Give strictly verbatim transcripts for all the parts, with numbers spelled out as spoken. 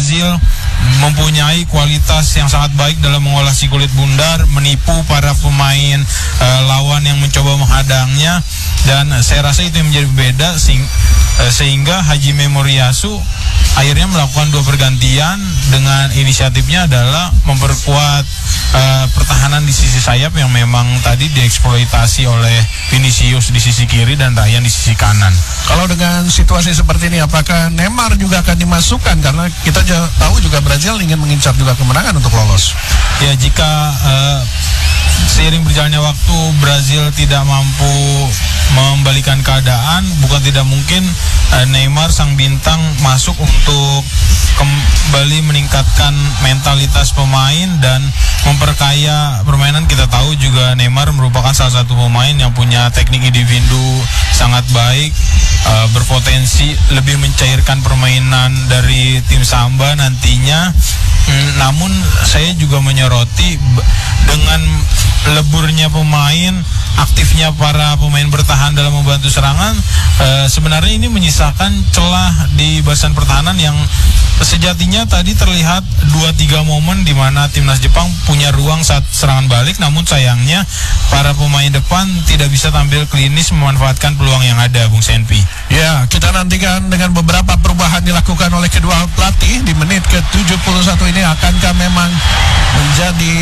Brazil mempunyai kualitas yang sangat baik dalam mengolah si kulit bundar, menipu para pemain uh, lawan yang mencoba menghadangnya, dan saya rasa itu yang menjadi beda sing, uh, sehingga Hajime Moriyasu akhirnya melakukan dua pergantian dengan inisiatifnya adalah memperkuat uh, pertahanan di sisi sayap yang memang tadi dieksploitasi oleh Vinicius di sisi kiri dan Ryan di sisi kanan. Kalau dengan situasi seperti ini, apakah Neymar juga akan dimasukkan? Karena kita j- tahu juga Brazil ingin mengincar juga kemenangan untuk lolos. Ya, jika uh, seiring berjalannya waktu Brazil tidak mampu membalikan keadaan, bukan tidak mungkin uh, Neymar sang bintang masuk untuk kembali meningkatkan mentalitas pemain dan memperkaya permainan. Kita tahu juga Neymar merupakan salah satu pemain yang punya teknik individu sangat baik, uh, berpotensi lebih mencairkan permainan dari tim Samba nantinya. Hmm, namun saya juga menyoroti b- dengan leburnya pemain, aktifnya para pemain bertahan dalam membantu serangan, uh, sebenarnya ini menyisakan celah di barisan pertahanan yang sejatinya tadi terlihat dua tiga momen di mana timnas Jepang punya ruang saat serangan balik, namun sayangnya para pemain depan tidak bisa tampil klinis memanfaatkan peluang yang ada, Bung Senpi. Ya, kita nantikan dengan beberapa perubahan dilakukan oleh kedua pelatih di menit ke tujuh puluh satu ini, akankah memang menjadi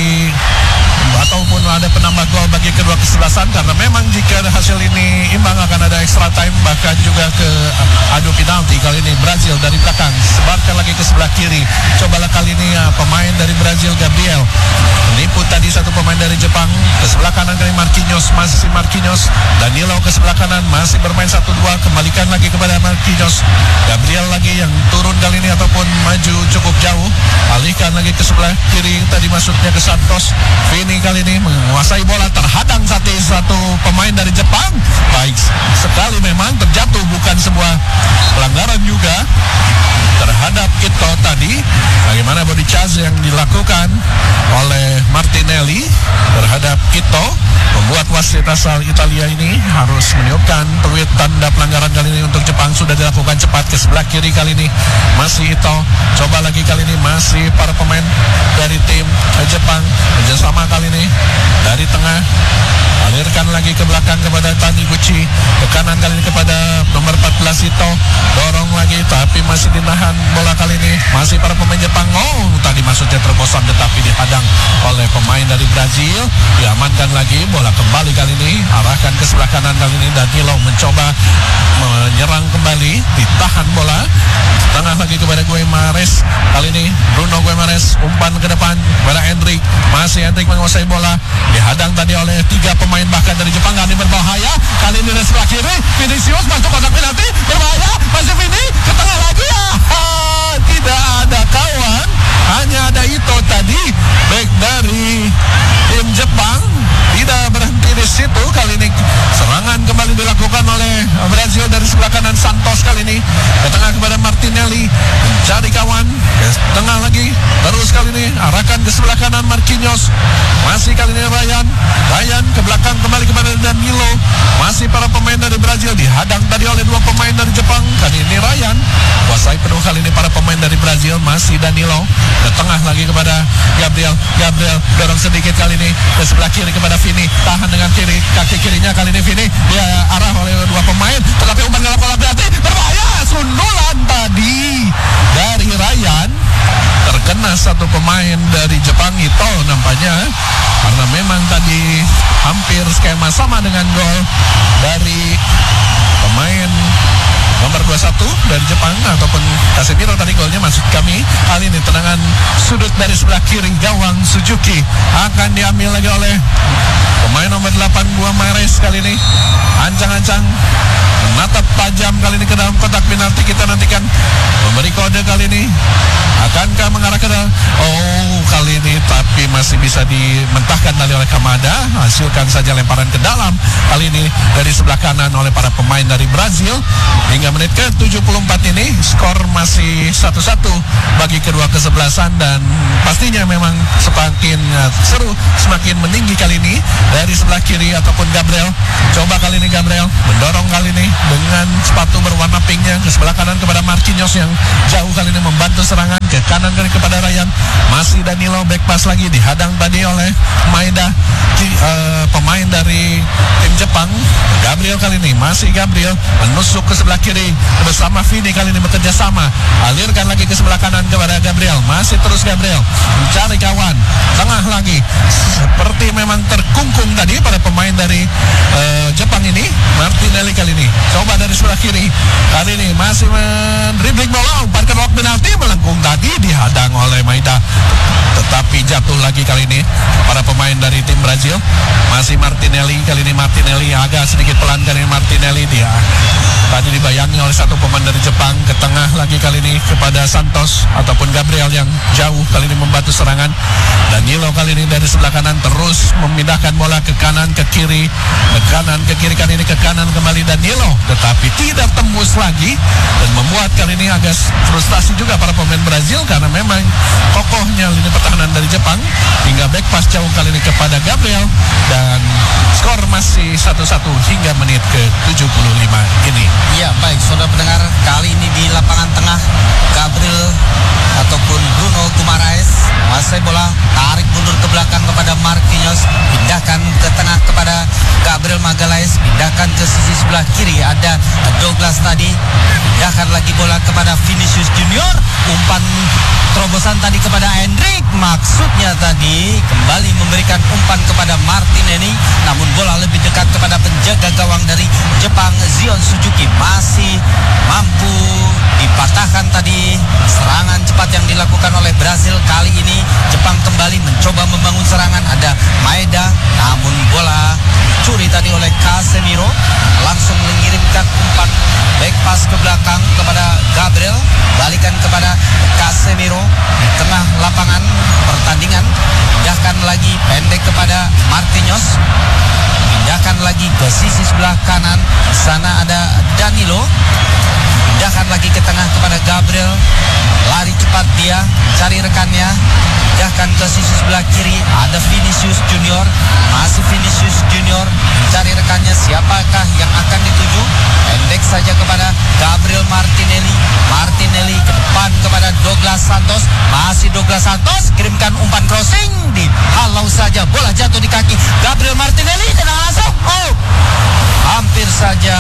ataupun ada penambah gol bagi kedua kesebelasan, karena memang jika hasil ini imbang akan ada extra time, bahkan juga ke adu penalti. Kali ini Brazil dari belakang sebarkan lagi ke sebelah kiri, cobalah kali ini ya, pemain dari Brazil Gabriel menipu tadi satu pemain dari Jepang. Ke sebelah kanan kali Marquinhos, masih Marquinhos. Danilo ke sebelah kanan masih bermain satu dua, kembalikan lagi kepada Marquinhos. Gabriel lagi yang turun kali ini ataupun maju cukup jauh, alihkan lagi ke sebelah kiri, tadi masuknya ke Santos. Vini kali ini menguasai bola, terhadang satu satu pemain dari Jepang. Baik sekali, memang terjatuh, bukan sebuah pelanggaran juga terhadap Ito tadi. Bagaimana body charge yang dilakukan oleh Martinelli terhadap Ito membuat wasit asal Italia ini harus meniupkan peluit tanda pelanggaran kali ini untuk Jepang. Sudah dilakukan cepat ke sebelah kiri kali ini masih Ito, coba lagi kali ini masih para pemain dari tim Jepang kerjasama kali ini dari tengah, alirkan lagi ke belakang kepada Taniguchi, ke kanan kali ini kepada nomor empat belas Ito, dorong lagi tapi masih dinahan bola kali ini masih para pemain Jepang. Oh, tadi maksudnya terbosan tetapi dihadang oleh pemain dari Brazil, diamankan lagi, bola kembali kali ini arahkan ke sebelah kanan kali ini. Danilo mencoba menyerang kembali, ditahan bola tengah lagi kepada Guimares, kali ini Bruno Guimares umpan ke depan kepada Hendrik, masih Hendrik menguasai bola, dihadang tadi oleh tiga pemain bahkan dari Jepang. Kali ini berbahaya, kali ini dari sebelah kiri Vinicius masuk kotak penalti, berbahaya, masih Vini ke tengah lagi ya. Tidak ada kawan, hanya ada Ito tadi, back dari tim Jepang. Tidak berhenti di situ, kali ini serangan kembali dilakukan oleh Brazil dari sebelah kanan. Santos kali ini ke tengah kepada Martinelli, mencari kawan, ke tengah lagi, terus kali ini arahkan ke sebelah kanan Marquinhos, masih kali ini Ryan, Ryan ke belakang kembali kepada Danilo, masih para pemain dari Brazil dihadang tadi oleh dua pemain dari Jepang. Kali ini Ryan kuasai penuh kali ini para pemain dari Brazil, masih Danilo ke tengah lagi kepada Gabriel, Gabriel dorong sedikit kali ini ke sebelah kiri kepada Vini, tahan dengan kiri, kaki kirinya kali ini Vini, dia arah oleh dua pemain, tetapi umpan ke lapangan berarti berbahaya, sundulan tadi dari Ryan, terkena satu pemain dari Jepang itu nampaknya, karena memang tadi hampir skema sama dengan gol dari pemain nomor dua puluh satu dari Jepang ataupun Casemiro tadi, golnya masuk kami. Kali ini tendangan sudut dari sebelah kiri gawang Suzuki akan diambil lagi oleh pemain nomor delapan Guimares. Kali ini ancang-ancang menatap tajam kali ini ke dalam kotak penalti. Kita nantikan memberi kode kali ini, akankah mengarah ke dalam? Oh, kali ini tapi masih bisa dimentahkan tadi oleh Kamada, hasilkan saja lemparan ke dalam kali ini dari sebelah kanan oleh para pemain dari Brazil. Hingga menit ke tujuh puluh empat ini skor masih satu satu bagi kedua kesebelasan, dan pastinya memang semakin uh, seru, semakin meninggi kali ini dari sebelah kiri ataupun Gabriel. Coba kali ini Gabriel mendorong kali ini dengan sepatu berwarna pinknya ke sebelah kanan kepada Marquinhos yang jauh kali ini membantu serangan ke ke kanan kali kepada Ryan, masih Danilo, back pass lagi dihadang tadi oleh Maeda, di, uh, pemain dari tim Jepang. Gabriel kali ini, masih Gabriel menusuk ke sebelah kiri bersama Vini, kali ini bekerja sama, alirkan lagi ke sebelah kanan kepada Gabriel, masih terus Gabriel mencari kawan, tengah lagi seperti memang terkungkung tadi pada pemain dari uh, Jepang ini. Martinelli kali ini coba dari sebelah kiri, kali ini masih mendribling bola, umpan ke ruang penalti, melengkung tadi dihadang oleh Maeda, tetapi jatuh lagi kali ini para pemain dari tim Brazil. Masih Martinelli, kali ini Martinelli agak sedikit pelan, kali ini Martinelli dia tadi dibayangi oleh satu pemain dari Jepang, ke tengah lagi kali ini kepada Santos ataupun Gabriel yang jauh, kali ini membantu serangan. Danilo kali ini dari sebelah kanan terus memindahkan bola ke kanan ke kiri, ke kanan ke kiri, kali ini ke kanan kembali Danilo, tetapi tidak tembus lagi dan membuat kali ini agak frustasi juga para pemain Brazil karena memang kokohnya lini pertahanan dari Jepang, hingga back pass jauh kali ini kepada Gabriel dan skor masih satu satu hingga menit ke tujuh puluh lima ini. Ya baik, saudara pendengar, kali ini di lapangan tengah Gabriel ataupun Bruno Guimaraes menguasai bola, tarik mundur ke belakang kepada Marquinhos, pindahkan ke tengah kepada Gabriel Magalhaes, pindahkan ke sisi sebelah kiri ada Douglas tadi, pindahkan lagi bola kepada Vinicius Junior, umpan terobosan tadi kepada Hendrik, maksudnya tadi kembali memberikan umpan kepada Martinelli, namun bola lebih dekat kepada penjaga gawang dari Jepang Zion Suzuki, masih mampu dipatahkan tadi serangan cepat yang dilakukan oleh Brazil. Kali ini Jepang kembali mencoba membangun serangan, ada Maeda, namun bola dicuri tadi oleh Casemiro, langsung mengirimkan umpan back pass ke belakang kepada Gabriel, balikan kepada Casemiro di tengah lapangan pertandingan, pindahkan lagi pendek kepada Marquinhos, pindahkan lagi ke sisi sebelah kanan, sana ada Danilo, pindahkan lagi ke tengah kepada Gabriel, lari cepat dia cari rekannya, pindahkan ke sisi sebelah kiri ada Vinicius Junior, masih Vinicius Junior mencari rekannya, siapakah yang akan dituju, pendek saja kepada Gabriel Martinelli, Martinelli ke depan kepada Douglas Santos, masih Douglas Santos kirimkan umpan crossing, dihalau saja, bola jatuh di kaki Gabriel Martinelli, dan langsung oh hampir saja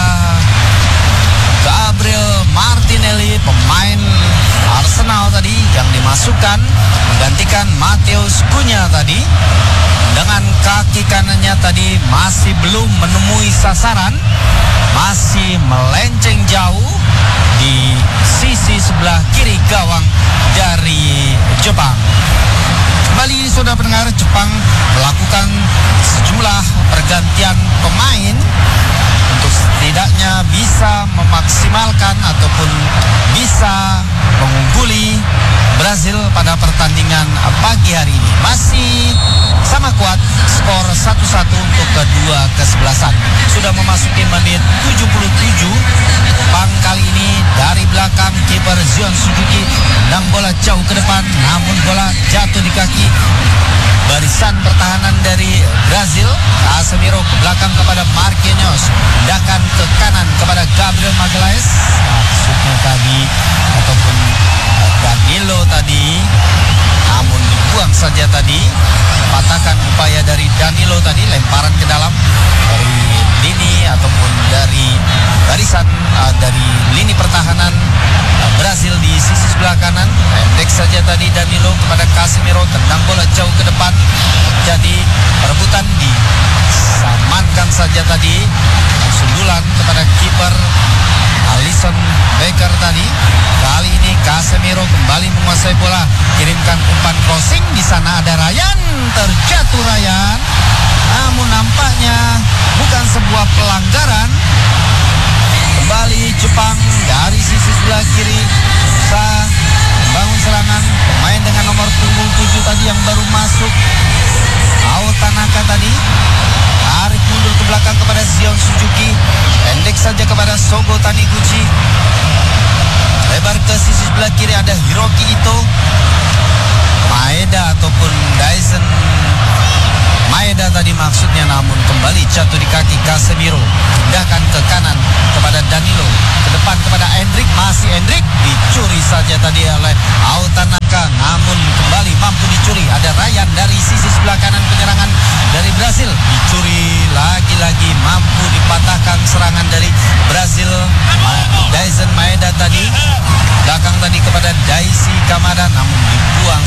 Gabriel Martinelli, pemain Arsenal tadi yang dimasukkan menggantikan Mateus Cunha tadi, dengan kaki kanannya tadi masih belum menemui sasaran, masih melenceng jauh di sisi sebelah kiri gawang dari Jepang. Kembali saudara pendengar, Jepang melakukan sejumlah pergantian pemain untuk setidaknya bisa memaksimalkan ataupun bisa mengungguli Brazil pada pertandingan pagi hari ini. Masih sama kuat, skor satu satu untuk kedua kesebelasan. Sudah memasuki menit tujuh puluh tujuh. Jepang kali ini dari belakang kiper Zion Suzuki tendang bola jauh ke depan, namun bola jatuh di kaki barisan pertahanan dari Brazil. Casemiro ke belakang kepada Marquinhos, pindahkan ke kanan kepada Gabriel Magalhaes, maksudnya tadi ataupun Danilo tadi, namun dibuang saja tadi, patahkan upaya dari Danilo tadi, lemparan ke dalam dari lini ataupun dari barisan uh, dari lini pertahanan uh, Brazil di sisi sebelah kanan, pendek saja tadi Danilo kepada Casemiro, tendang bola jauh ke depan, jadi perebutan disamankan saja tadi, sundulan kepada kiper Alisson Becker tadi. Kali ini Casemiro kembali menguasai bola, kirimkan umpan crossing, di sana ada Ryan, terjatuh Ryan, namun nampaknya bukan sebuah pelanggaran. Kembali Jepang dari sisi sebelah kiri bisa membangun serangan, pemain dengan nomor punggung tujuh tadi yang baru masuk, Ao Tanaka tadi, tarik mundur ke belakang kepada Zion Suzuki, pendek saja kepada Sogo Taniguchi, lebar ke sisi sebelah kiri ada Hiroki Ito, Maeda ataupun Dyson Maeda tadi maksudnya, namun kembali jatuh di kaki Casemiro, pindahkan ke kanan kepada Danilo, ke depan kepada Hendrik, masih Hendrik, dicuri saja tadi oleh Ao Tanaka.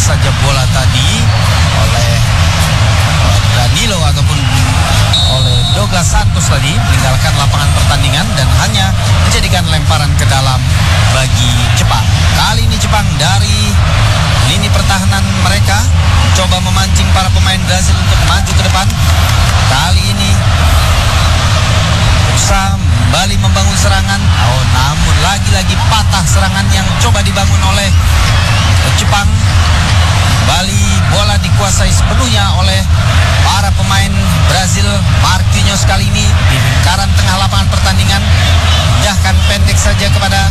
saja bola tadi oleh uh, Danilo ataupun oleh Douglas Santos tadi, meninggalkan lapangan pertandingan dan hanya menjadikan lemparan ke dalam bagi Jepang. Kali ini Jepang dari lini pertahanan mereka coba memancing para pemain Brazil untuk maju ke depan. Kali ini berusaha kembali membangun serangan. Oh, namun lagi-lagi patah serangan yang coba dibangun oleh Jepang. Kembali bola dikuasai sepenuhnya oleh para pemain Brazil. Marquinhos kali ini di lingkaran tengah lapangan pertandingan, pindahkan pendek saja kepada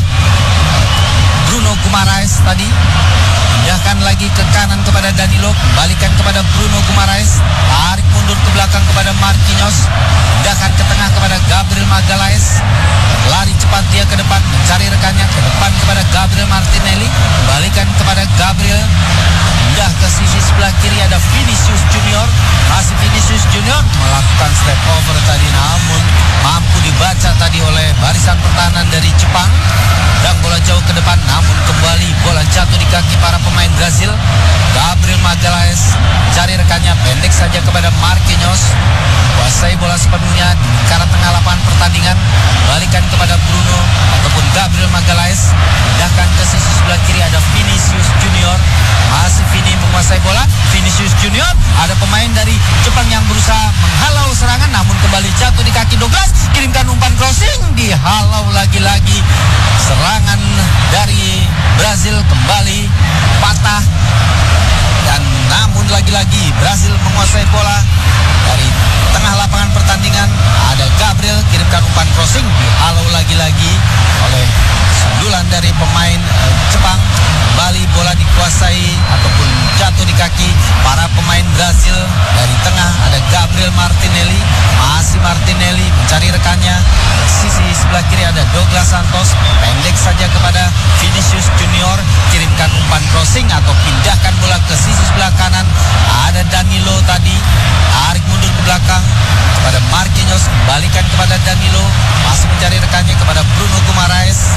Bruno Guimaraes tadi, pindahkan lagi ke kanan kepada Danilo, kembalikan kepada Bruno Guimaraes, tarik mundur ke belakang kepada Marquinhos, pindahkan ke tengah kepada Gabriel Magalhaes, lari cepat dia ke depan mencari rekannya, ke depan kepada Gabriel Martinelli, kembalikan kepada Gabriel, pindah ke sisi sebelah kiri ada Vinicius Junior, masih Vinicius Junior melakukan step over tadi, namun mampu dibaca tadi oleh barisan pertahanan dari Jepang. Dan bola jauh ke depan, namun kembali bola jatuh di kaki para pemain Brazil. Gabriel Magalhaes cari rekannya, pendek saja kepada Marquinhos, kuasai bola sepenuhnya di lingkaran tengah lapangan pertandingan, balikan kepada Bruno ataupun Gabriel Magalhaes, pindahkan ke sisi sebelah kiri ada Vinicius Junior, masih Vini menguasai bola. Vinicius Junior, ada pemain dari Jepang yang berusaha menghalau serangan, namun kembali jatuh di kaki Douglas, kirimkan umpan crossing, dihalau lagi-lagi. Serangan dari Brazil kembali patah, dan namun lagi-lagi Brazil menguasai bola dari tengah lapangan pertandingan. Ada Gabriel, kirimkan umpan crossing, dihalau lagi-lagi oleh sundulan dari pemain uh, Jepang. Kembali bola dikuasai ataupun jatuh di kaki para pemain Brazil. Dari tengah ada Gabriel Martinelli, masih Martinelli mencari rekannya, sisi sebelah kiri ada Douglas Santos, pendek saja kepada Vinicius Junior, kirimkan umpan crossing atau pindahkan bola ke sisi sebelah kanan. Ada Danilo tadi, tarik mundur ke belakang kepada Marquinhos, kembalikan kepada Danilo, masih mencari rekannya kepada Bruno Guimaraes,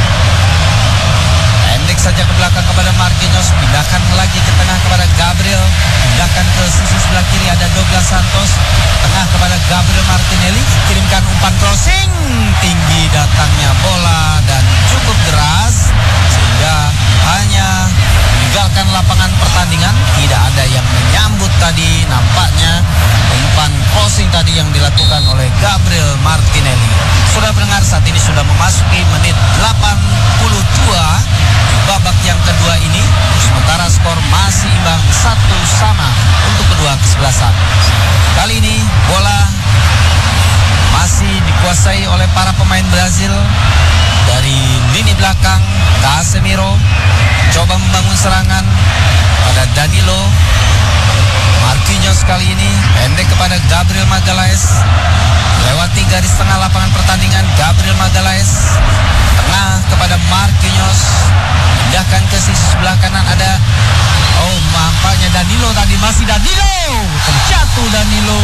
pendek saja ke belakang kepada Marquinhos, pindahkan lagi ke tengah kepada Gabriel, pindahkan ke sisi sebelah kiri ada Douglas Santos, tengah kepada Gabriel Martinelli, kirimkan umpan crossing, tinggi datangnya bola dan cukup deras sehingga hanya meninggalkan lapangan pertandingan. Tidak ada yang menyambut tadi, nampaknya umpan crossing tadi yang dilakukan oleh Gabriel Martinelli. Sudah mendengar, saat ini sudah memasuki menit delapan puluh dua babak yang kedua ini, sementara skor masih imbang satu sama untuk kedua kesebelasan. Kali ini bola masih dikuasai oleh para pemain Brazil. Dari lini belakang Casemiro coba membangun serangan pada Danilo. Marquinhos kali ini pendek kepada Gabriel Magalhaes, lewati garis tengah lapangan pertandingan. Gabriel Magalhaes tengah kepada Marquinhos, pindahkan ke sisi sebelah kanan ada oh nampaknya Danilo tadi, masih Danilo, terjatuh Danilo,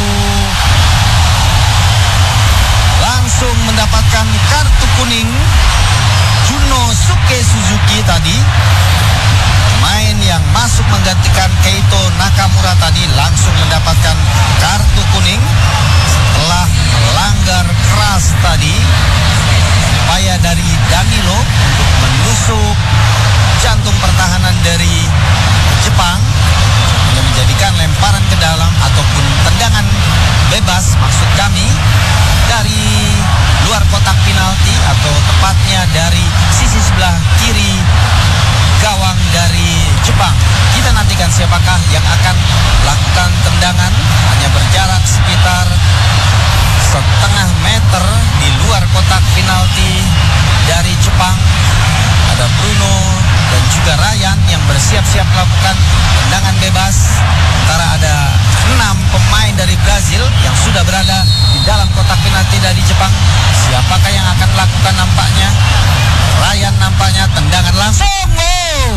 langsung mendapatkan kartu kuning. Junosuke Suzuki tadi, pemain yang masuk menggantikan Keito Nakamura tadi, langsung mendapatkan kartu kuning setelah melanggar keras tadi upaya dari Danilo untuk menusuk jantung pertahanan dari Jepang, yang menjadikan lemparan ke dalam ataupun tendangan bebas maksud kami dari luar kotak penalti, atau tepatnya dari sisi sebelah kiri gawang dari Jepang. Kita nantikan siapakah yang akan melakukan tendangan, hanya berjarak sekitar setengah meter di luar kotak penalti dari Jepang. Ada Bruno dan juga Ryan yang bersiap-siap melakukan tendangan bebas. Sementara ada enam pemain dari Brazil yang sudah berada di dalam kotak penalti dari Jepang. Siapakah yang akan melakukan nampaknya? Ryan nampaknya tendangan langsung. Oh!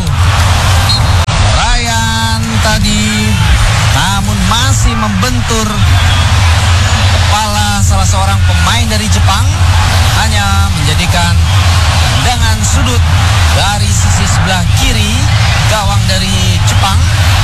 Ryan tadi namun masih membentur kepala salah seorang pemain dari Jepang, hanya menjadikan tendangan sudut dari sisi sebelah kiri gawang gawang dari Jepang.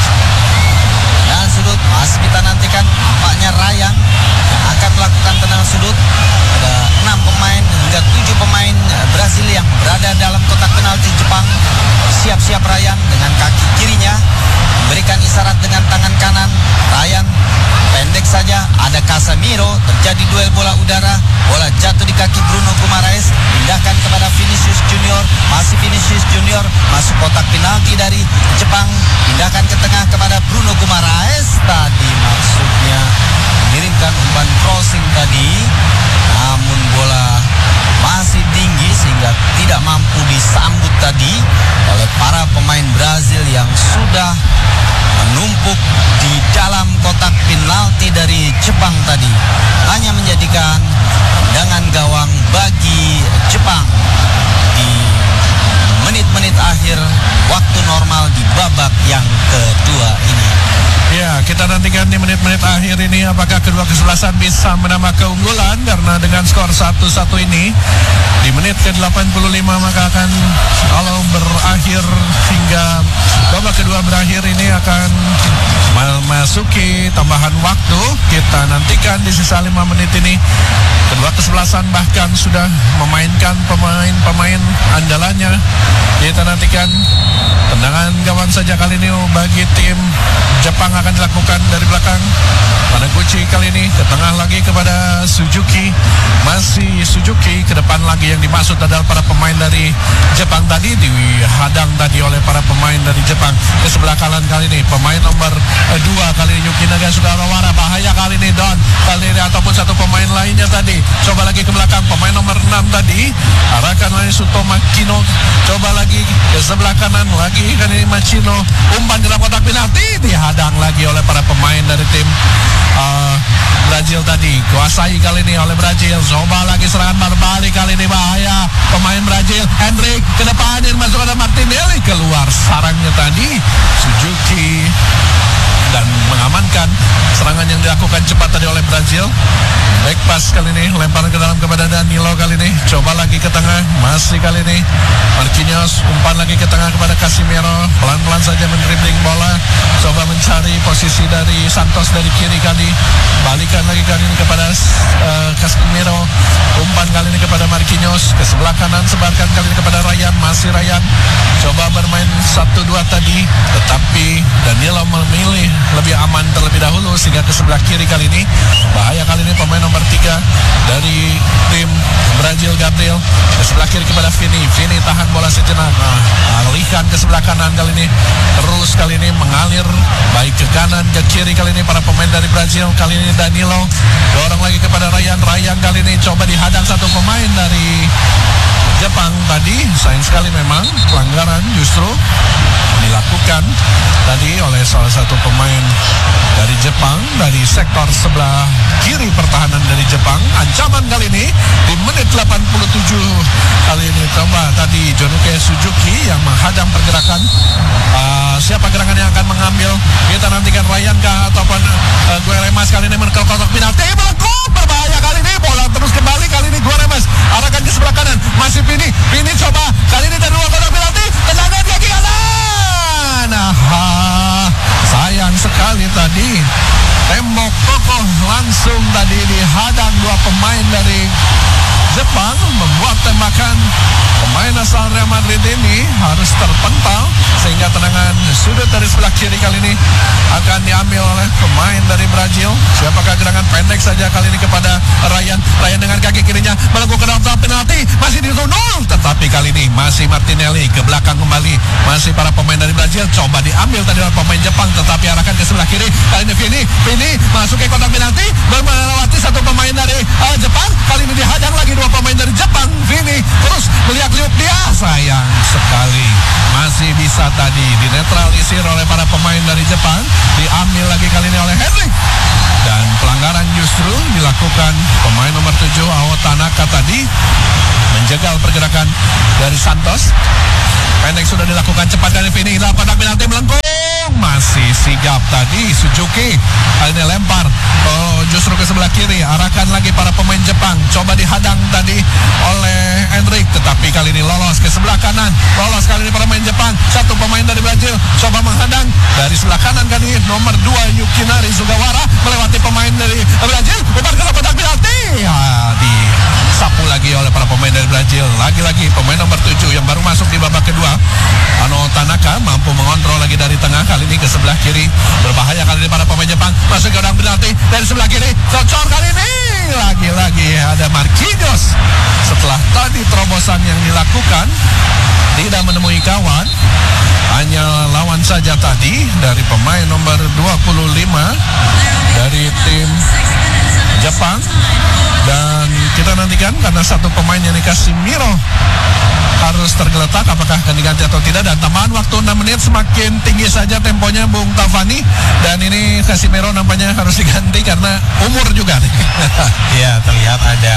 Dan sudut masih kita nantikan nampaknya Ryan yang akan melakukan tendangan sudut. Ada enam pemain hingga tujuh pemain Brazil yang berada dalam kotak penalti Jepang. Siap-siap Ryan dengan kaki kirinya, memberikan isyarat dengan tangan kanan. Ryan pendek saja, ada Casemiro, terjadi duel bola udara, bola jatuh di kaki Bruno Guimaraes, pindahkan kepada Vinicius Junior, masih Vinicius Junior, masuk kotak penalti dari Jepang, pindahkan ke tengah kepada Bruno Guimaraes, tadi maksudnya mengirimkan umpan crossing tadi, namun bola masih tinggi sehingga tidak mampu disambut tadi oleh para pemain Brazil yang sudah menumpuk di dalam kotak penalti dari Jepang tadi. Hanya menjadikan tendangan gawang bagi Jepang di menit-menit akhir waktu normal di babak yang kedua ini. Ya, kita nantikan di menit-menit akhir ini apakah kedua kesebelasan bisa menambah keunggulan, karena dengan skor satu satu ini di menit ke delapan puluh lima maka akan kalau berakhir hingga babak kedua berakhir ini akan memasuki tambahan waktu. Kita nantikan di sisa lima menit ini kedua kesebelasan bahkan sudah memainkan pemain-pemain andalannya. Kita nantikan tendangan gawang saja kali ini bagi tim Jepang akan dilakukan dari belakang. Managuchi kali ini ke tengah lagi kepada Suzuki. Masih Suzuki, ke depan lagi yang dimaksud adalah para pemain dari Jepang tadi, dihadang tadi oleh para pemain dari Jepang. Ke sebelah kanan kali ini pemain nomor dua kali ini Yuki Naga Sugawara, bahaya kali ini Don kali ini ataupun satu pemain lainnya tadi. Coba lagi ke belakang pemain nomor enam tadi, arahkan lagi Suto Makino. Coba lagi ke sebelah kanan lagi kali ini Machino, umpan dalam kotak penalti, dihadang lagi oleh para pemain dari tim uh, Brazil tadi. Kuasai kali ini oleh Brazil. Coba lagi serangan berbalik kali ini, bahaya pemain Brazil. Hendrik ke depan yang masuk ada Martinelli, keluar sarangnya tadi Suzuki dan mengamankan serangan yang dilakukan cepat tadi oleh Brazil. Back pass kali ini, lempar ke dalam kepada Danilo kali ini. Coba lagi ke tengah, masih kali ini Marquinhos, umpan lagi ke tengah kepada Casemiro. Pelan-pelan saja mendribbling bola, coba mencari posisi dari Santos dari kiri kali. Balikan lagi kali ini kepada uh, Casemiro. Umpan kali ini kepada Marquinhos, ke sebelah kanan sebarkan kali ini kepada Ryan. Masih Ryan, coba bermain satu dua tadi, tetapi Danilo memilih lebih aman terlebih dahulu sehingga ke sebelah kiri kali ini. Bahaya kali ini pemain nomor tiga dari tim Brazil, Gabriel, ke sebelah kiri kepada Vini. Vini tahan bola sejenak, nah, alihkan ke sebelah kanan kali ini, terus kali ini mengalir baik ke kanan ke kiri kali ini para pemain dari Brazil. Kali ini Danilo dorong lagi kepada Ryan. Ryan kali ini coba dihadang satu pemain dari Jepang tadi. Sayang sekali memang pelanggaran justru dilakukan tadi oleh salah satu pemain dari Jepang dari sektor sebelah kiri pertahanan dari Jepang. Ancaman kali ini di menit delapan puluh tujuh kali ini coba tadi Jonuke Suzuki yang menghadang pergerakan. Uh, siapa gerangan yang akan mengambil? Kita nantikan Ryan kah ataupun uh, Gueremas kali ini menekan kotak penalti, melengkung, berbahaya kali ini, bola terus kembali kali ini Gueremas arahkan ke sebelah kanan, masih Vini. Vini coba kali ini dari luar kotak penalti, tendangan kaki kanan. Nah, sayang sekali tadi tembok kokoh langsung tadi dihadang dua pemain dari Jepang, membuat tembakan pemain asal Real Madrid ini harus terpental sehingga tendangan sudut dari sebelah kiri kali ini akan diambil oleh pemain dari Brazil. Siapakah gerangan pendek saja kali ini kepada Ryan. Ryan dengan kaki kirinya melakukan kotak penalti, masih ditundul, tetapi kali ini masih Martinelli ke belakang kembali. Masih para pemain dari Brazil, coba diambil tadi oleh pemain Jepang, tetapi arahkan ke sebelah kiri. Kali ini Vini, Vini masuk ke kotak penalti, melewati satu pemain dari uh, Jepang. Kali ini dihadang lagi dua pemain dari Jepang. Vini terus melihat-lihat dia, sayang sekali masih bisa tadi dinetralisir oleh para pemain dari Jepang. Diambil lagi kali ini oleh Hendrik, dan pelanggaran justru dilakukan pemain nomor tujuh Ao Tanaka tadi, menjegal pergerakan dari Santos. Pendek sudah dilakukan cepat dari Vini, dalam kotak penalti melengkung, masih sigap tadi Suzuki. Kali ini lempar oh, justru ke sebelah kiri, arahkan lagi para pemain Jepang, coba dihadang tadi oleh Hendrik, tetapi kali ini lolos ke sebelah kanan. Lolos kali ini para pemain Jepang, satu pemain dari Brazil coba menghadang dari sebelah kanan kali ini nomor dua Yukinari Sugawara melewati pemain dari Brazil, umpan ke kotak penalti. Ya, disapu lagi oleh para pemain dari Brazil. Lagi-lagi pemain nomor tujuh yang baru masuk di babak kedua, Ano Tanaka, mampu mengontrol lagi dari tengah, kali ini ke sebelah kiri. Berbahaya kali ini para pemain Jepang, masuk ke kotak penalti dari sebelah kiri. Cocor kali ini lagi-lagi ada Marquinhos. Setelah tadi terobosan yang dilakukan tidak menemui kawan, hanya lawan saja tadi dari pemain nomor dua puluh lima dari tim Jepang. Dan kita nantikan karena satu pemain yang dikasih Miro harus tergeletak, apakah akan diganti atau tidak. Dan tambahan waktu enam menit, semakin tinggi saja temponya Bung Tavani. Dan ini Casemiro nampaknya harus diganti karena umur juga nih. Ya, terlihat ada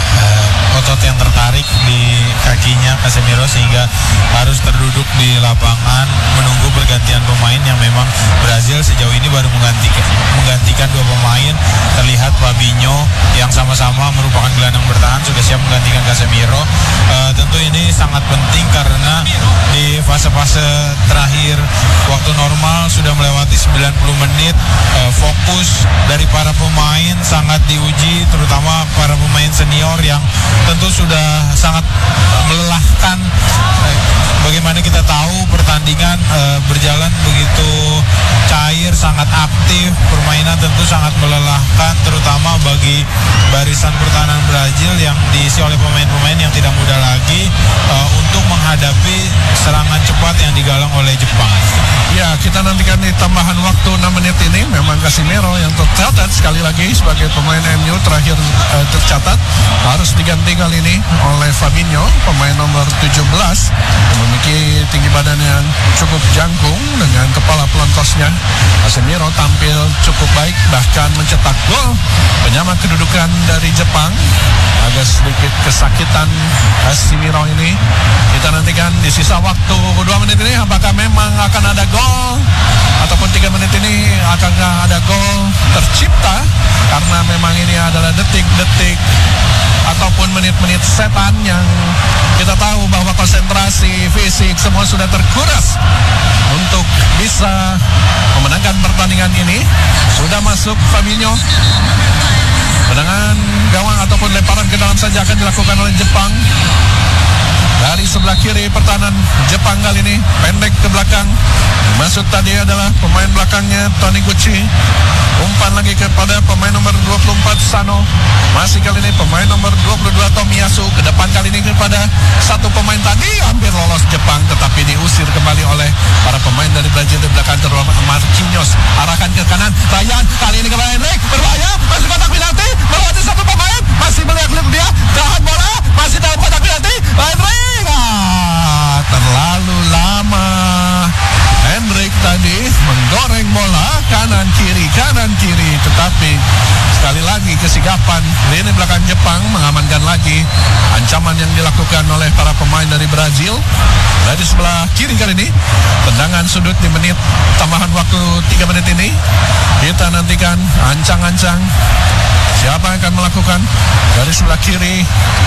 uh, otot yang tertarik di kakinya Casemiro sehingga harus terduduk di lapangan menunggu pergantian pemain yang memang Brazil sejauh ini baru menggantikan, menggantikan dua pemain. Terlihat Fabinho yang sama-sama merupakan gelandang bertahan sudah siap menggantikan Casemiro. Uh, tentu ini sangat penting karena di fase-fase terakhir waktu normal sudah melewati sembilan puluh menit. Uh, fokus dari para pemain sangat diuji, terutama para pemain senior yang tentu sudah sangat melelahkan. Uh, bagaimana kita tahu pertandingan uh, berjalan begitu cair, sangat aktif, permainan tentu sangat melelahkan, terutama bagi barisan pertahanan Brazil yang diisi oleh pemain-pemain yang tidak mudah lagi uh, untuk menghadapi serangan cepat yang digalang oleh Jepang. Ya, kita nantikan di tambahan waktu enam menit ini memang Casemiro yang tercatat sekali lagi sebagai pemain M U terakhir uh, tercatat harus diganti kali ini oleh Fabinho, pemain nomor tujuh belas yang memiliki tinggi badan yang cukup jangkung dengan kepala pelontosnya. Casemiro tampil cukup baik, bahkan mencetak gol penyama kedudukan dari Jepang. Agak sedikit kesakitan Casemiro ini. Kita nantikan di sisa waktu dua menit ini apakah memang akan ada gol ataupun tiga menit ini akankah ada gol tercipta, karena memang ini adalah detik-detik ataupun menit-menit setan yang kita tahu bahwa konsentrasi fisik semua sudah terkuras untuk bisa memenangkan pertandingan ini. Sudah masuk Fabinho, tendangan gawang ataupun lemparan ke dalam saja akan dilakukan oleh Jepang. Dari sebelah kiri pertahanan Jepang kali ini pendek ke belakang. Masuk tadi adalah pemain belakangnya Taniguchi. Umpan lagi kepada pemain nomor dua puluh empat Sano. Masih kali ini pemain nomor dua puluh dua Tomiyasu. Ke depan kali ini kepada satu pemain tadi hampir lolos Jepang, tetapi diusir kembali oleh para pemain dari Brazil di belakang, terutama Marquinhos. Arahkan ke kanan, Ryan kali ini kepada Henrik, berbahaya, masih kotak penalti, melewati satu pemain, masih melihat dia, tahan bola, masih dalam kotak penalti, Henrik, ah, terlalu lama. Henrik tadi menggoreng bola kanan kiri kanan kiri, tetapi sekali lagi kesigapan lini belakang Jepang mengamankan lagi ancaman yang dilakukan oleh para pemain dari Brazil. Dari sebelah kiri kali ini tendangan sudut di menit tambahan waktu tiga menit ini. Kita nantikan ancang-ancang siapa yang akan melakukan. Dari sebelah kiri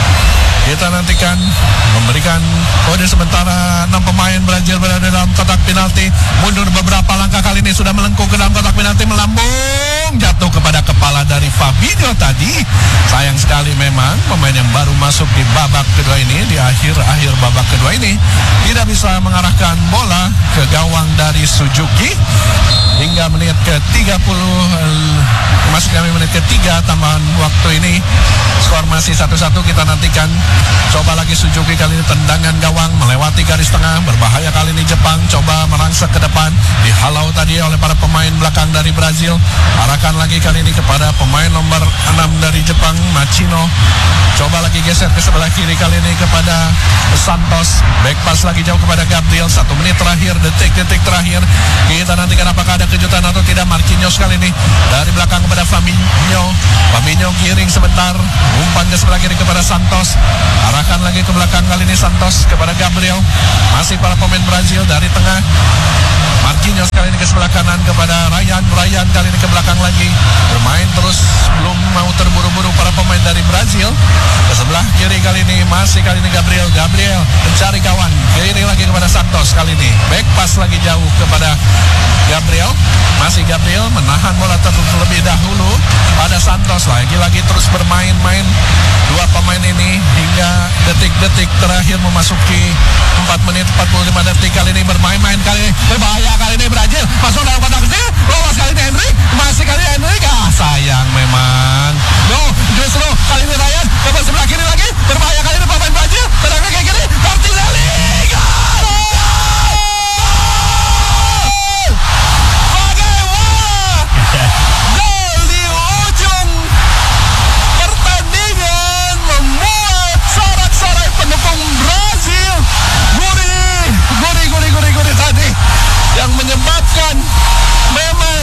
kita nantikan memberikan kode sementara. Enam pemain Brazil berada dalam kotak penalti, mundur beberapa langkah, kali ini sudah melengkung ke dalam kotak penalti, melambung jatuh kepada kepala dari Fabinho tadi. Sayang sekali memang pemain yang baru masuk di babak kedua ini, di akhir-akhir babak kedua ini tidak bisa mengarahkan bola ke gawang dari Suzuki. Hingga menit ke tiga puluh, masuk kami menit ketiga tambahan waktu ini, skor masih satu satu. Kita nantikan coba lagi Suzuki kali ini tendangan gawang melewati garis tengah, berbahaya kali ini Jepang, coba merangsek ke depan, dihalau tadi oleh para pemain belakang dari Brazil. Arahkan lagi kali ini kepada pemain nomor enam dari Jepang, Machino. Coba lagi geser ke sebelah kiri kali ini kepada Santos, back pass lagi jauh kepada Gabriel. Satu menit terakhir, detik-detik terakhir, kita nantikan apakah ada kejutan atau tidak. Marquinhos kali ini dari belakang kepada Fabinho. Fabinho giring sebentar, umpan ke sebelah kiri kepada Santos. Arahkan lagi ke belakang kali ini Santos kepada Gabriel. Masih para pemain Brazil dari tengah. Marquinhos kali ini ke sebelah sebelah kanan kepada Ryan. Ryan kali ini ke belakang lagi, bermain terus, belum mau terburu-buru para pemain dari Brazil. Ke sebelah kiri kali ini masih kali ini Gabriel. Gabriel mencari kawan, kiri lagi kepada Santos kali ini. Back pass lagi jauh kepada Gabriel. Masih Gabriel menahan bola terlebih dahulu pada Santos. Lagi-lagi terus bermain-main dua pemain ini hingga detik-detik terakhir memasuki empat menit empat puluh lima detik. Kali ini bermain-main, kali ini berbahaya, kali ini Brazil masuk dalam kotak kecil, lolos kali ini Henry, masih kali ini Henry, ah sayang memang. No, justru kali ini Ryan ke sebelah kiri lagi, berbahaya kali ini pemain Brazil, terang ke kiri, Martinelli, gol! Bagaimana? Gol di ujung pertandingan membuat sorak-sorai pendukung Brazil. Gurih, gurih, gurih, gurih, gurih tadi yang menyebabkan memang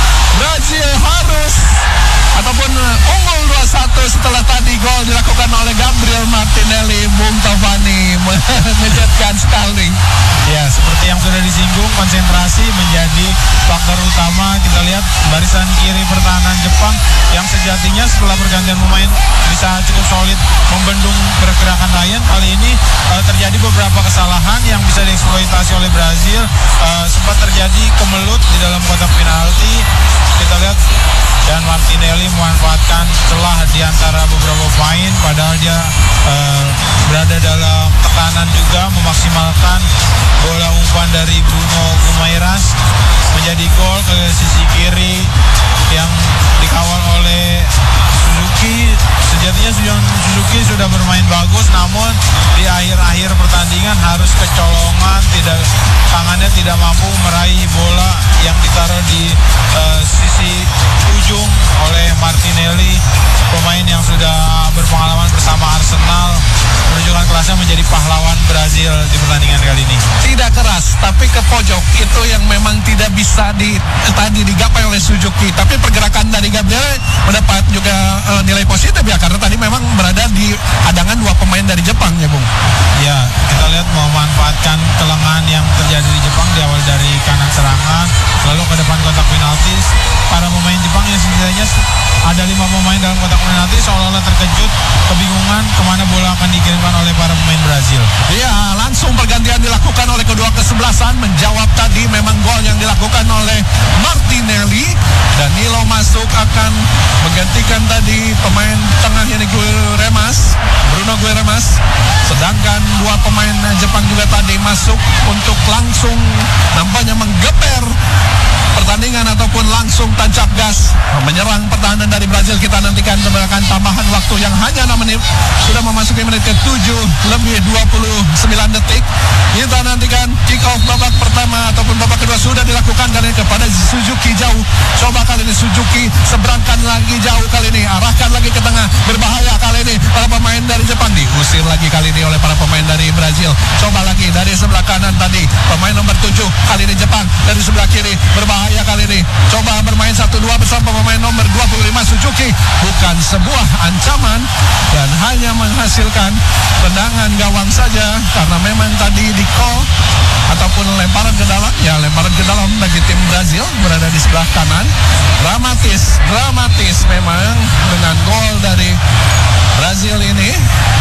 Brazil harus ataupun unggul dua satu setelah tadi gol dilakukan oleh Gabriel Martinelli. Bung Tovani mengejutkan sekali. Ya, seperti yang sudah disinggung, konsentrasi menjadi faktor utama. Kita lihat barisan kiri pertahanan Jepang yang sejatinya setelah pergantian pemain bisa cukup solid membendung pergerakan Ryan. Kali ini uh, terjadi beberapa kesalahan yang bisa dieksploitasi oleh Brazil. Uh, sempat terjadi kemelut di dalam kotak penalti. Kita lihat dan Martinelli memanfaatkan celah di antara beberapa pemain, padahal dia uh, berada dalam tekanan juga, memaksimalkan bola umpan dari Bruno Guimaraes menjadi gol ke sisi kiri yang dikawal oleh Suzuki. Sejatinya Suzuki sudah bermain bagus, namun di akhir-akhir pertandingan harus kecolongan, tidak tangannya tidak mampu meraih bola yang ditaruh di uh, sisi ujung oleh Martinelli, pemain yang sudah berpengalaman bersama Arsenal, menunjukkan kelasnya menjadi pahlawan Brazil di pertandingan kali ini. Tidak keras, tapi ke pojok itu yang memang tidak bisa di tadi digapai oleh Suzuki. Tapi pergerakan dari Gabriel mendapat juga uh, nilai positif ya, karena tadi memang berada di hadangan dua pemain dari Jepang ya Bung. Ya, kita lihat memanfaatkan kelengahan yang terjadi di Jepang di awal dari kanan serangan, lalu ke depan kotak penalti. Para pemain Jepang yang sebenarnya ada lima pemain dalam kotak penalti seolah-olah terkejut, kebingungan kemana bola akan dikirimkan oleh para pemain Brazil. Ya, langsung pergantian dilakukan oleh kedua kesebelasan. Menjawab tadi memang gol yang dilakukan oleh Martinelli. Danilo masuk akan menggantikan tadi pemain tengah ini Guimaraes, Bruno Guimaraes. Sedangkan dua pemain Jepang juga tadi masuk untuk langsung nampaknya menggeber pertandingan ataupun langsung tancap gas menyerang pertahanan dari Brazil. Kita nantikan kebanyakan tambahan waktu yang hanya enam menit, sudah memasuki menit ke tujuh lebih dua puluh sembilan detik. Kita nantikan kick off babak pertama ataupun babak kedua sudah dilakukan kali ini kepada Suzuki jauh. Coba kali ini Suzuki seberangkan lagi jauh, kali ini arahkan lagi ke tengah, berbahaya kali ini para pemain dari Jepang, diusir lagi kali ini oleh para pemain dari Brazil. Coba lagi dari sebelah kanan tadi pemain nomor tujuh, kali ini Jepang dari sebelah kiri, berbahaya kali ini. Coba bermain satu dua bersama pemain nomor dua puluh lima Suzuki, bukan sebuah ancaman dan hanya menghasilkan tendangan gawang saja, karena memang tadi di call ataupun lemparan ke dalam, ya lemparan ke dalam bagi tim Brazil berada di sebelah kanan. Dramatis, dramatis memang dengan gol dari Brazil ini.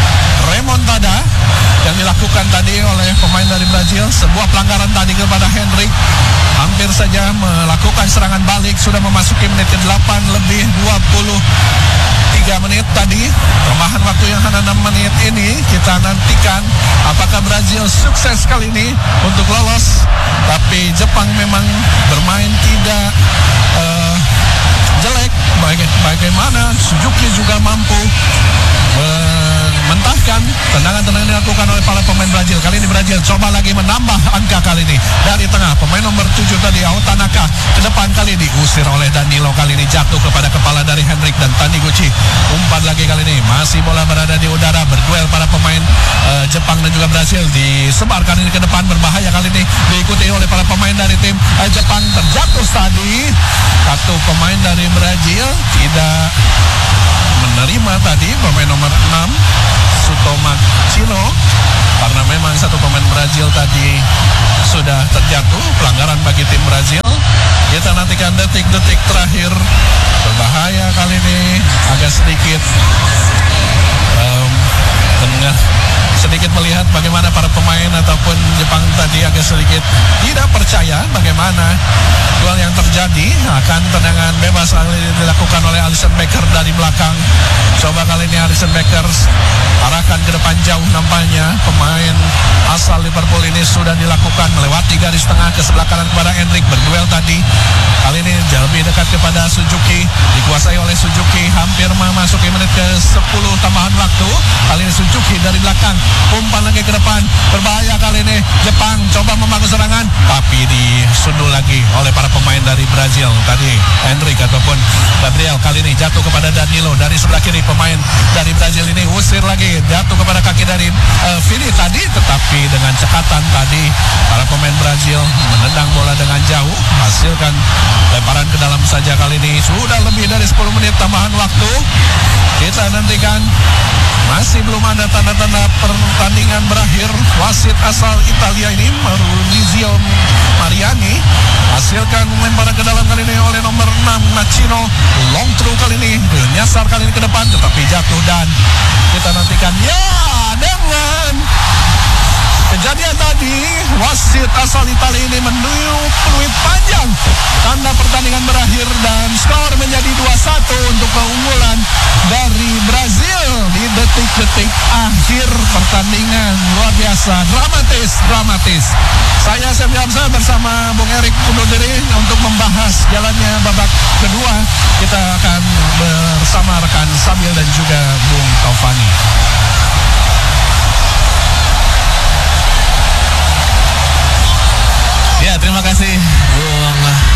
Remontada yang dilakukan tadi oleh pemain dari Brazil, sebuah pelanggaran tadi kepada Henry, hampir saja melakukan serangan balik. Sudah memasuki menit ke delapan lebih dua puluh tiga menit tadi. Tambahan waktu yang hanya enam menit ini kita nantikan apakah Brazil sukses kali ini untuk lolos. Tapi Jepang memang bermain tidak uh, jelek. Baga bagaimana Suzuki juga mampu mentahkan tendangan-tendangan yang dilakukan oleh para pemain Brazil. Kali ini Brazil coba lagi menambah angka kali ini dari tengah. Pemain nomor tujuh tadi Tanaka ke depan, kali ini diusir oleh Danilo. Kali ini jatuh kepada kepala dari Henrik dan Taniguchi. Umpan lagi kali ini, masih bola berada di udara, berduel para pemain uh, Jepang dan juga Brazil. Disebarkan ini ke depan, berbahaya kali ini diikuti oleh para pemain dari tim uh, Jepang. Terjatuh tadi satu pemain dari Brazil, tidak menerima tadi pemain nomor enam Sutoma Chino, karena memang satu pemain Brazil tadi sudah terjatuh. Pelanggaran bagi tim Brazil. detik terakhir. Berbahaya kali ini, agak sedikit um, tengah sedikit melihat bagaimana para pemain ataupun Jepang tadi agak sedikit tidak percaya bagaimana duel yang terjadi. Akan tendangan bebas kali ini dilakukan oleh Alisson Becker dari belakang. Coba kali ini Alisson Becker arahkan ke depan jauh, nampaknya pemain asal Liverpool ini sudah dilakukan melewati garis tengah ke sebelah kanan kepada Endrick. Berduel tadi kali ini lebih dekat kepada Suzuki, dikuasai oleh Suzuki, hampir memasuki menit ke sepuluh tambahan waktu. Kali ini Suzuki dari belakang, umpan lagi ke depan, berbahaya kali ini. Jepang coba membangun serangan, tapi disundul lagi oleh para pemain dari Brazil tadi, Endrick ataupun Gabriel. Kali ini jatuh kepada Danilo dari sebelah kiri. Pemain dari Brazil ini usir lagi, jatuh kepada kaki dari uh, Vini tadi, tetapi dengan cekatan tadi para pemain Brazil menendang bola dengan jauh, hasilkan lemparan ke dalam saja. Kali ini sudah lebih dari sepuluh menit tambahan waktu. Kita nantikan, masih belum ada tanda-tanda pertandingan berakhir. Wasit asal Italia ini, Maurizio Mariani, hasilkan lemparan ke dalam kali ini oleh nomor enam Nachino. Long throw kali ini, nyasar kali ini ke depan, tetapi jatuh. Dan kita nantikan, ya, dengan kejadian tadi, wasit asal Italia ini meniup peluit panjang, tanda pertandingan berakhir dan skor menjadi dua satu untuk keunggulan dari Brazil di detik-detik akhir pertandingan. Luar biasa, dramatis, dramatis. Saya Sam Jamsa bersama Bung Erik undur diri untuk membahas jalannya babak kedua. Kita akan bersama rekan Sabil dan juga Bung Taufani. Ya, terima kasih Bung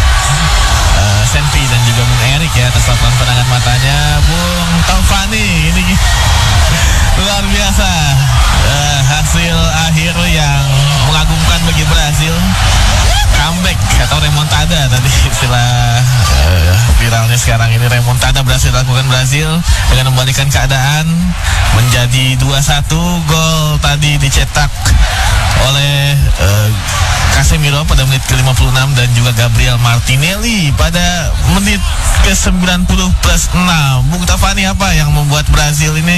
uh, Senpi dan juga Bung Erik ya atas laporan pandangan matanya. Bung Taufani, ini luar biasa uh, hasil akhir yang mengagumkan bagi Brazil. Comeback atau remontada tadi istilah uh, viralnya sekarang ini, remontada berhasil dilakukan Brazil dengan membalikan keadaan menjadi dua satu. Gol tadi dicetak oleh uh, Casemiro pada menit ke lima puluh enam dan juga Gabriel Martinelli pada menit ke sembilan puluh plus enam. Bung Tafani, apa yang membuat Brazil ini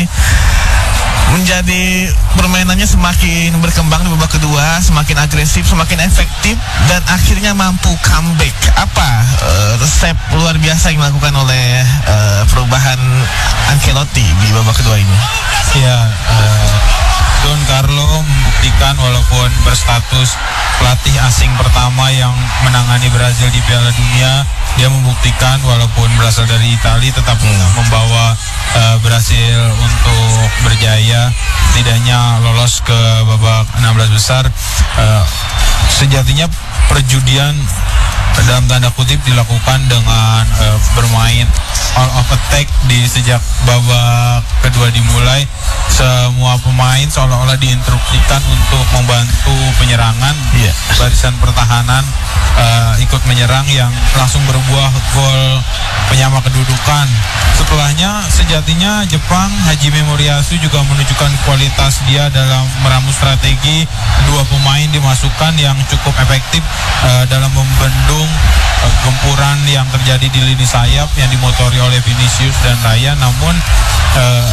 menjadi permainannya semakin berkembang di babak kedua, semakin agresif, semakin efektif, dan akhirnya mampu comeback? Apa uh, resep luar biasa yang dilakukan oleh uh, perubahan Ancelotti di babak kedua ini? Ya, uh, Don Carlo membuktikan walaupun berstatus pelatih asing pertama yang menangani Brazil di Piala Dunia, dia membuktikan walaupun berasal dari Italia tetap hmm. membawa uh, Brazil untuk berjaya, setidaknya lolos ke babak enam belas besar. Uh, sejatinya perjudian dalam tanda kutip dilakukan dengan uh, bermain all of attack di sejak babak kedua dimulai. Semua pemain seolah-olah diinstruksikan untuk membantu penyerangan, yeah. Barisan pertahanan uh, ikut menyerang yang langsung berbuah gol penyama kedudukan. Setelahnya sejatinya Jepang, Hajime Moriyasu juga menunjukkan kualitas dia dalam meramu strategi. Dua pemain dimasukkan yang cukup efektif uh, dalam membendung uh, gempuran yang terjadi di lini sayap yang dimotori oleh Vinicius dan Raya. Namun uh,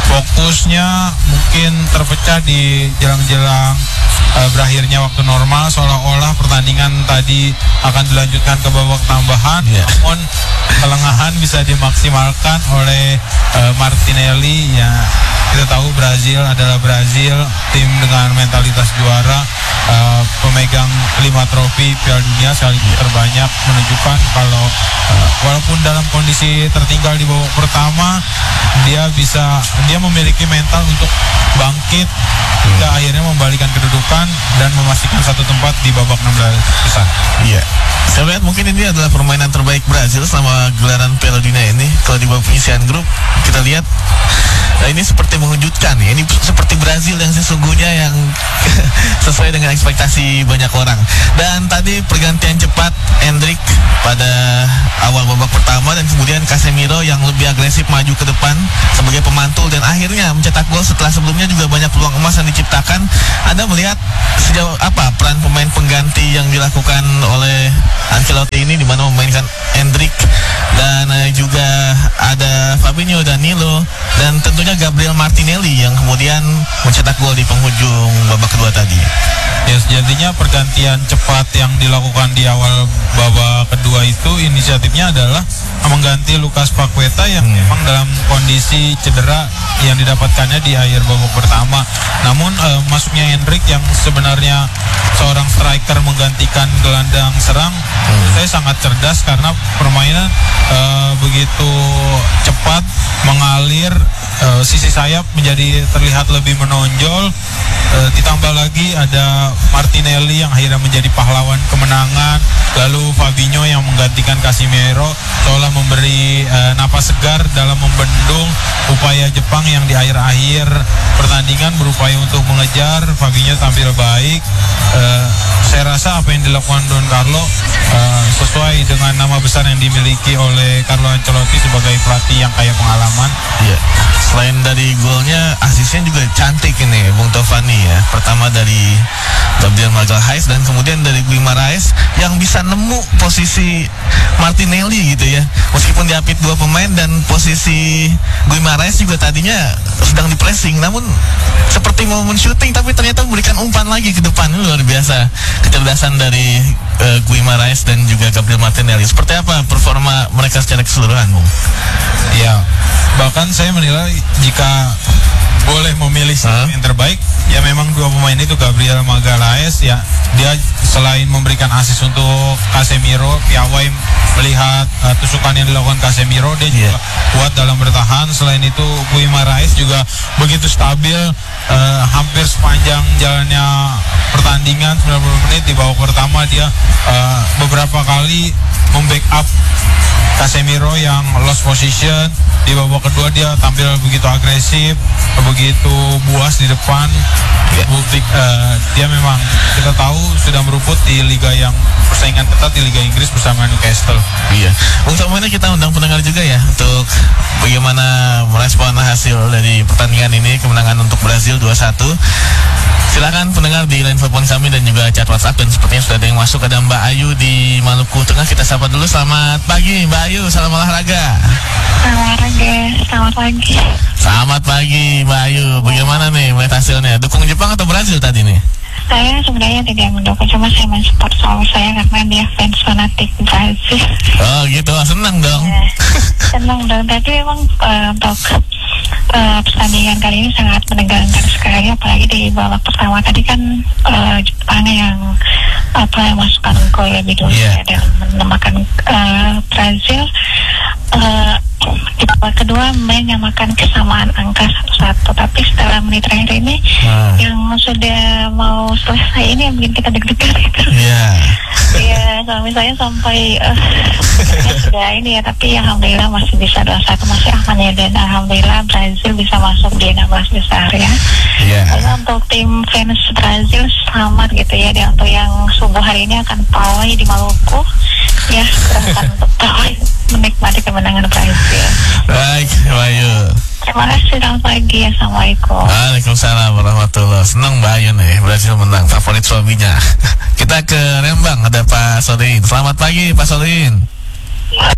fokusnya mungkin terpecah di jelang-jelang uh, berakhirnya waktu normal, seolah-olah pertandingan tadi akan dilanjutkan ke babak tambahan, yeah. Namun kelengahan bisa dimaksimalkan oleh uh, Martinelli. Ya, kita tahu Brazil adalah Brazil, tim dengan mentalitas juara, uh, pemegang lima trofi Piala Dunia sekaligus terbanyak, menunjukkan kalau uh, walaupun dalam kondisi tertinggal di babak pertama, dia bisa dia memiliki mental untuk bangkit hingga hmm. akhirnya membalikan kedudukan dan memastikan satu tempat di babak enam belas besar. Iya. Saya lihat mungkin ini adalah permainan terbaik Brazil selama gelaran Piala Dunia ini. Kalau di babak penyisihan grup kita lihat, nah ini seperti mengejutkan ya. Ini seperti Brazil yang sesungguhnya yang sesuai dengan ekspektasi banyak orang. Dan tadi pergantian cepat Endrick pada awal babak pertama dan kemudian Casemiro yang lebih agresif maju ke depan sebagai pemantul dan akhirnya mencetak gol setelah sebelumnya juga banyak peluang emas yang diciptakan. Anda melihat sejauh apa peran pemain pengganti yang dilakukan oleh Ancelotti ini, di mana memainkan Endrick mencetak gol di penghujung babak kedua tadi. Ya, sejatinya pergantian cepat yang dilakukan di awal babak kedua itu inisiatifnya adalah mengganti Lukas Paqueta yang Hmm. memang dalam kondisi cedera yang didapatkannya di akhir babak pertama. Namun eh, masuknya Hendrik yang sebenarnya seorang striker menggantikan gelandang serang, menurut saya sangat cerdas karena permainan eh, begitu cepat mengalir, eh, sisi sayap menjadi terlihat lebih menonjol. Eh, ditambah lagi ada Martinelli yang akhirnya menjadi pahlawan kemenangan, lalu Fabinho yang menggantikan Casemiro seolah memberi eh, napas segar dalam membendung upaya Jepang yang di akhir-akhir pertandingan berupaya untuk mengejar. Fabinho tampil baik. Eh, saya rasa apa yang dilakukan Don Carlo eh, sesuai dengan nama besar yang dimiliki oleh Carlo Ancelotti sebagai pelatih yang kaya pengalaman. Iya. Selain dari golnya, asisnya juga cantik ini, Bung Tovani ya. Pertama dari Gabriel Magalhaes dan kemudian dari Guimaraes yang bisa nemu posisi Martinelli gitu ya. Meskipun diapit dua pemain dan posisi Guimaraes juga tadinya sedang di pressing, namun seperti mau men-shooting tapi ternyata memberikan umpan lagi ke depan. Ini luar biasa kecerdasan dari uh, Guimaraes dan juga Gabriel Martinelli. Seperti apa performa mereka secara keseluruhan, Bung? Ya, bahkan saya menilai jika boleh memilih Huh? yang terbaik, ya memang dua pemain itu Gabriel Magalhaes ya, dia selain memberikan asis untuk Casemiro, piawai melihat uh, tusukan yang dilakukan Casemiro, dia juga Yeah. kuat dalam bertahan. Selain itu Guimaraes juga begitu stabil uh, hampir sepanjang jalannya pertandingan sembilan puluh menit. Di babak pertama dia uh, beberapa kali membackup Casemiro yang lost position. Di babak kedua dia tampil begitu agresif, begitu buas di depan. Bukti uh, dia memang kita tahu sudah meruput di liga yang persaingan ketat di Liga Inggris bersama Newcastle. Iya. Untuk mana kita undang pendengar juga ya untuk bagaimana merespon hasil dari pertandingan ini, kemenangan untuk Brazil dua satu. Silakan pendengar di line telepon kami dan juga chat WhatsApp, dan sepertinya sudah ada yang masuk. Ada Mbak Ayu di Maluku Tengah. Kita sapa dulu. Selamat pagi Mbak Ayu, salam olahraga. Selamat pagi, selamat pagi. Selamat pagi Mbak Ayu. Bagaimana nih melihat hasilnya? Dukung Jepang atau Brazil tadi nih? Saya sebenarnya tidak mendukung, cuma saya mensupport suami saya karena dia fans fanatik Brazil. Oh gitu, senang dong. Ya, senang dong, tapi memang uh, untuk uh, pertandingan kali ini sangat menegangkan sekali, apalagi di babak pertama tadi kan uh, Jepang yang apa yang masukkan gol lebih dulu Yeah. ya, dan menyamakan uh, Brazil. Uh, di babak kedua menyamakan kesamaan angka satu-satu, tapi setelah menit terakhir ini Ah. yang sudah mau selesai ini yang bikin kita deg-degan gitu. Iya. Iya, suami saya sampai uh, ya sudah ini ya, tapi alhamdulillah masih bisa dua satu, masih aman ya, dan alhamdulillah Brazil bisa masuk di enam belas besar ya. Iya. Lalu untuk tim fans Brazil selamat gitu ya, dan untuk yang subuh hari ini akan pawai di Maluku ya, silahkan untuk pawai menikmati kemenangan Brazil. Baik, Mbak Ayu. Terima kasih, selamat pagi, assalamualaikum. Waalaikumsalam warahmatullahi. Senang Mbak Ayu nih, Brazil menang, favorit suaminya. Kita ke Rembang, ada Pak Solihin. Selamat pagi Pak Solihin.